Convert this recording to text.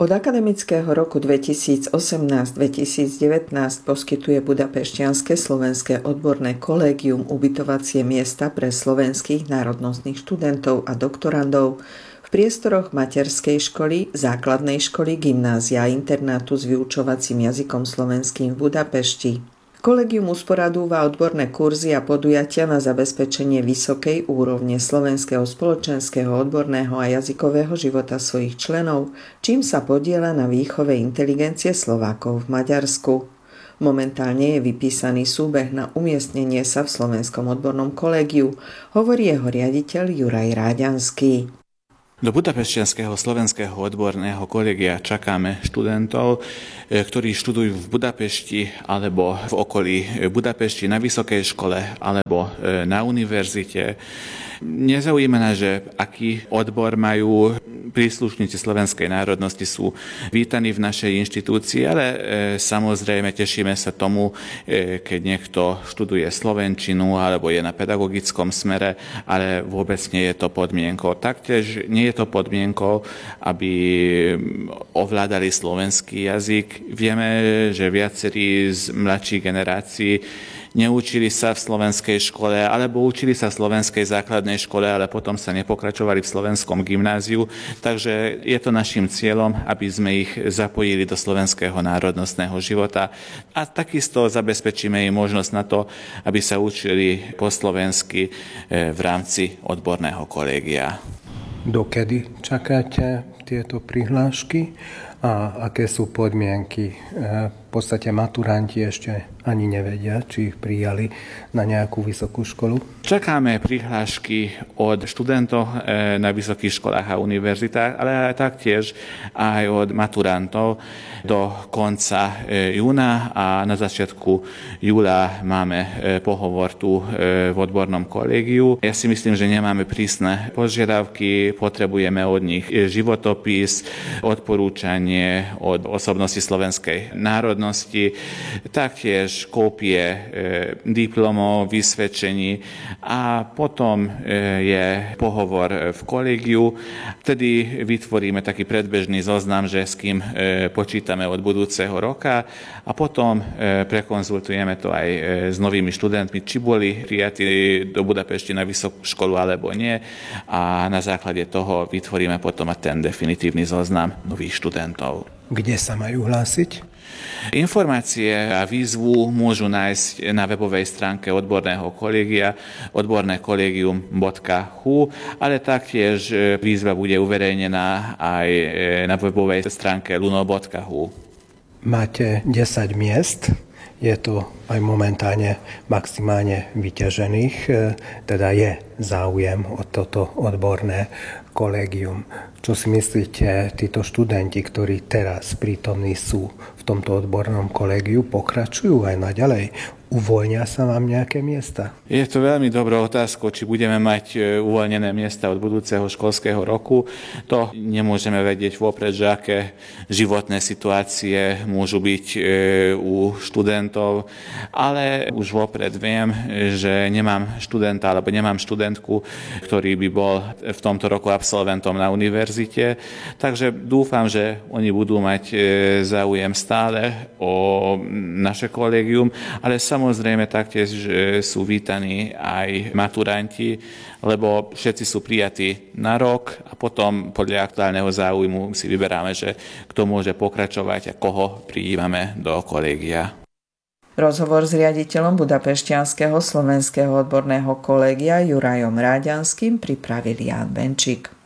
Od akademického roku 2018-2019 poskytuje Budapešťanske slovenské odborné kolégium ubytovacie miesta pre slovenských národnostných študentov a doktorandov v priestoroch materskej školy, základnej školy, gymnázia a internátu s vyučovacím jazykom slovenským v Budapešti. Kolégium usporadúva odborné kurzy a podujatia na zabezpečenie vysokej úrovne slovenského spoločenského, odborného a jazykového života svojich členov, čím sa podieľa na výchove inteligencie Slovákov v Maďarsku. Momentálne je vypísaný súbeh na umiestnenie sa v slovenskom odbornom kolégiu, hovorí jeho riaditeľ Juraj Ráďanský. Do Budapešťanského slovenského odborného kolégia čakáme študentov, ktorí študujú v Budapešti alebo v okolí Budapešti na vysokej škole alebo na univerzite. Nezaujíma nás, že aký odbor majú, príslušníci slovenskej národnosti sú vítaní v našej inštitúcii, ale samozrejme tešíme sa tomu, keď niekto študuje slovenčinu alebo je na pedagogickom smere, ale vôbec nie je to podmienkou. Taktiež nie je to podmienkou, aby ovládali slovenský jazyk. Vieme, že viacerí z mladších generácií neučili sa v slovenskej škole, alebo učili sa v slovenskej základnej škole, ale potom sa nepokračovali v slovenskom gymnáziu. Takže je to našim cieľom, aby sme ich zapojili do slovenského národnostného života. A takisto zabezpečíme im možnosť na to, aby sa učili po slovensky v rámci odborného kolégia. Dokedy čakáte tieto prihlášky a aké sú podmienky? V podstate maturanti ešte ani nevedia, či ich prijali na nejakú vysokú školu. Čakáme prihlášky od študentov na vysokých školách a univerzitách, ale taktiež aj od maturantov do konca júna a na začiatku júla máme pohovor tu v odbornom kolégiu. Ja si myslím, že nemáme prísne požiadavky, potrebujeme od nich životopis, odporúčanie od osobnosti slovenskej národnosti, taktiež kópie diplomov, vysvedčení a potom je pohovor v kolégiu. Vtedy vytvoríme taký predbežný zoznam, že s kým počítame od budúceho roka a potom prekonzultujeme to aj s novými študentmi, či boli prijatí do Budapešti na vysokú školu alebo nie a na základe toho vytvoríme potom ten definitívny zoznam nových študentov. Kde sa majú hlásiť? Informácie a výzvu môžu nájsť na webovej stránke odborného kolégia odbornekolegium.hu, ale taktiež výzva bude uverejnená aj na webovej stránke luno.hu. Máte 10 miest, je to aj momentálne maximálne vyťažených, teda je záujem o toto odborné kolégium. Čo si myslíte, títo študenti, ktorí teraz prítomní sú v tomto odbornom kolégiu, pokračujú aj naďalej? Uvoľnia sa vám nejaké miesta? Je to veľmi dobrá otázka, či budeme mať uvoľnené miesta od budúceho školského roku. To nemôžeme vedieť vopred, že aké životné situácie môžu byť u študentov, ale už vopred viem, že nemám študenta alebo nemám študentku, ktorý by bol v tomto roku absolventom na univerzite. Takže dúfam, že oni budú mať záujem stále o naše kolégium, ale samozrejme taktiež sú vítaní aj maturanti, lebo všetci sú prijatí na rok a potom podľa aktuálneho záujmu si vyberáme, že kto môže pokračovať a koho prijímame do kolégia. Rozhovor s riaditeľom Budapešťanského slovenského odborného kolégia Jurajom Ráďanským pripravil Ján Benčík.